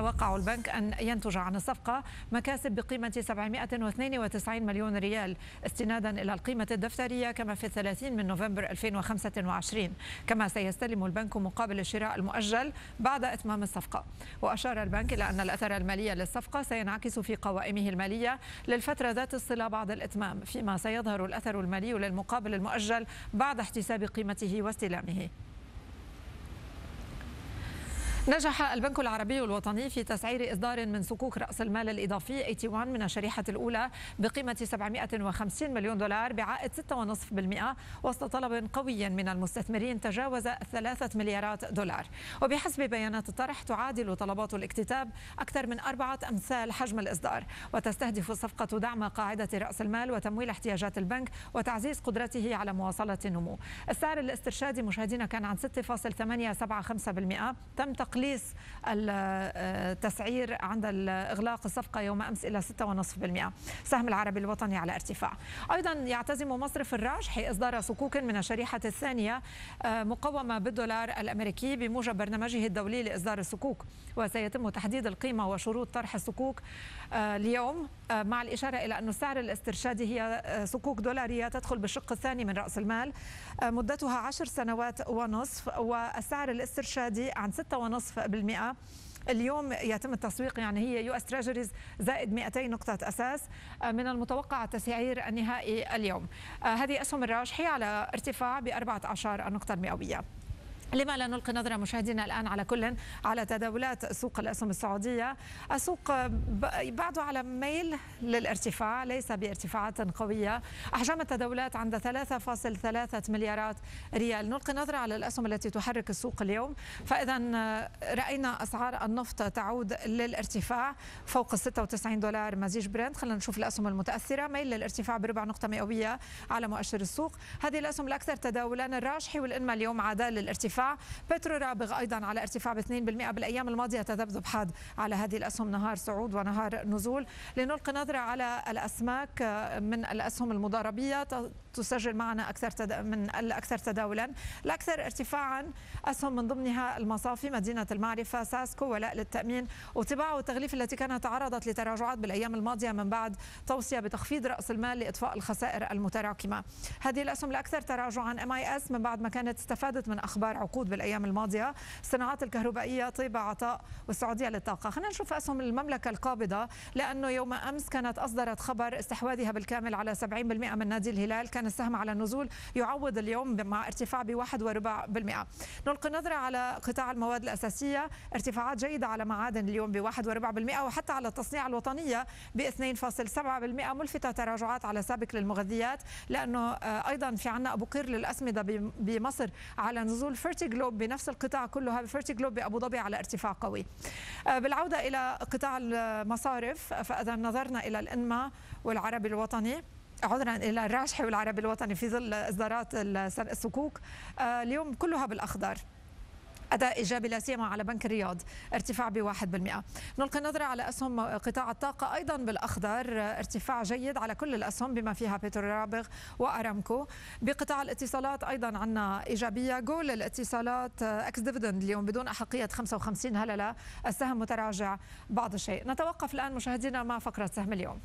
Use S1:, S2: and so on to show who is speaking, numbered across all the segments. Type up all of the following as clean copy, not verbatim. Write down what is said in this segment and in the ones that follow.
S1: يتوقع البنك أن ينتج عن الصفقة مكاسب بقيمة 792 مليون ريال استنادا إلى القيمة الدفترية كما في 30 من نوفمبر 2025. كما سيستلم البنك مقابل الشراء المؤجل بعد إتمام الصفقة. وأشار البنك إلى أن الأثر المالي للصفقة سينعكس في قوائمه المالية للفترة ذات الصلة بعد الإتمام، فيما سيظهر الأثر المالي للمقابل المؤجل بعد احتساب قيمته واستلامه. نجح البنك العربي الوطني في تسعير إصدار من صكوك رأس المال الإضافي 81 من الشريحة الأولى بقيمة 750 مليون دولار بعائد 6.5% وسط طلب قوي من المستثمرين تجاوز 3 مليارات دولار. وبحسب بيانات الطرح تعادل طلبات الاكتتاب أكثر من 4 أمثال حجم الإصدار، وتستهدف الصفقة دعم قاعدة رأس المال وتمويل احتياجات البنك وتعزيز قدرته على مواصلة النمو. السعر الاسترشادي مشاهدينا كان عن 6.875%. تم تقليص التسعير عند إغلاق الصفقة يوم أمس إلى 6.5%. سهم العربي الوطني على ارتفاع. أيضا يعتزم مصرف الراجحي إصدار صكوك من الشريحة الثانية مقومة بالدولار الأمريكي بموجب برنامجه الدولي لإصدار الصكوك، وسيتم تحديد القيمة وشروط طرح الصكوك اليوم، مع الإشارة إلى أن السعر الاسترشادي هي صكوك دولارية تدخل بالشق الثاني من رأس المال مدتها 10 سنوات ونصف، والسعر الاسترشادي عن 6.5%. اليوم يتم التسويق، يعني هي يو اس تريجريز زائد 200 نقطة أساس. من المتوقع التسعير النهائي اليوم. هذه أسهم الراجحي على ارتفاع ب14 النقطة المئوية. لما لا نلقي نظرة مشاهدينا الآن على تداولات سوق الأسهم السعودية. السوق بعده على ميل للارتفاع، ليس بارتفاعات قوية. أحجام التداولات عند 3.3 مليارات ريال. نلقي نظرة على الأسهم التي تحرك السوق اليوم. فإذا رأينا أسعار النفط تعود للارتفاع فوق 96 دولار مزيج برنت. خلينا نشوف الأسهم المتأثرة. ميل للارتفاع بربع نقطة مئوية على مؤشر السوق. هذه الأسهم الأكثر تداولا. الراجحي والإنما اليوم عادة للارتفاع. بترورابغ أيضا على ارتفاع ب 2%. بالأيام الماضية تذبذب حاد على هذه الأسهم، نهار صعود ونهار نزول. لنلقي نظرة على الأسماك من الأسهم المضاربية تسجل معنا من الأكثر تداولا. الأكثر ارتفاعا أسهم من ضمنها المصافي، مدينة المعرفة، ساسكو، ولاء للتأمين، وطباعة والتغليف التي كانت تعرضت لتراجعات بالأيام الماضية من بعد توصية بتخفيض رأس المال لإطفاء الخسائر المتراكمة. هذه الأسهم الأكثر تراجعا MIS من بعد ما كانت استفادت من أخبار عقود بالأيام الماضية. الصناعات الكهربائية، طيبة، عطاء، والسعودية للطاقة. خلينا نشوف أسهم المملكة القابضة، لأنه يوم أمس كانت أصدرت خبر استحواذها بالكامل على 70% من نادي الهلال. كان السهم على النزول، يعوض اليوم مع ارتفاع ب1.4%. نلقي نظرة على قطاع المواد الأساسية. ارتفاعات جيدة على معادن اليوم ب1.4%، وحتى على التصنيع الوطنية ب2.7%. ملفتة تراجعات على سابك للمغذيات، لأنه أيضا في عنا أبو قير للأسمدة بمصر على نزول. فيرتي جلوب بنفس القطاع كله، فيرتي جلوب بأبو ظبي على ارتفاع قوي. بالعودة إلى قطاع المصارف، فإذا نظرنا إلى الإنما والعربي الوطني، عذرا إلى الراجحي والعربي الوطني في ظل إصدارات الصكوك اليوم كلها بالأخضر. أداء إيجابي لا سيما على بنك الرياض، ارتفاع ب1%. نلقي نظرة على أسهم قطاع الطاقة أيضا بالأخضر، ارتفاع جيد على كل الأسهم بما فيها بترورابغ وأرامكو. بقطاع الاتصالات أيضا عنا إيجابية. جول الاتصالات اكس ديفيدند اليوم بدون أحقية 55 هللة، السهم متراجع بعض الشيء. نتوقف الآن مشاهدينا مع فقرة سهم اليوم.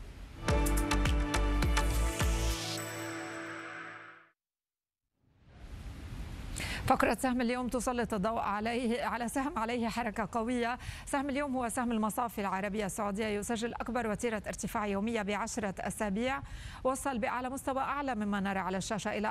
S1: فقرة سهم اليوم تسلط الضوء على سهم عليه حركة قوية. سهم اليوم هو سهم المصافي العربية السعودية، يسجل أكبر وتيرة ارتفاع يومية ب10 أسابيع، وصل بأعلى مستوى أعلى مما نرى على الشاشة إلى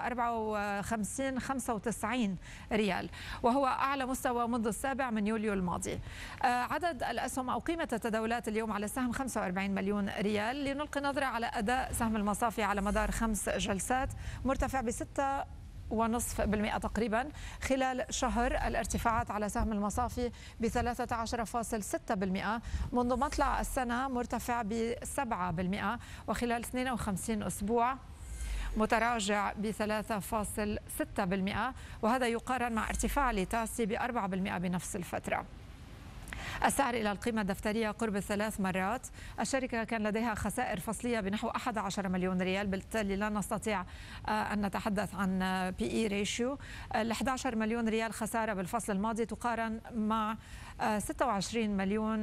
S1: 54.95 ريال، وهو أعلى مستوى منذ 7 من يوليو الماضي. عدد الأسهم أو قيمة التداولات اليوم على السهم 45 مليون ريال. لنلقي نظرة على أداء سهم المصافي على مدار 5 جلسات، مرتفع ب6.5% تقريبا خلال شهر. الارتفاعات على سهم المصافي ب13.6%، منذ مطلع السنة مرتفع ب7%، وخلال 52 أسبوع متراجع ب3.6%، وهذا يقارن مع ارتفاع لتاسي ب4% بنفس الفترة. السعر إلى القيمة الدفترية قرب 3 مرات. الشركة كان لديها خسائر فصلية بنحو 11 مليون ريال، بالتالي لا نستطيع أن نتحدث عن PE ratio. ال 11 مليون ريال خسارة بالفصل الماضي تقارن مع 26 مليون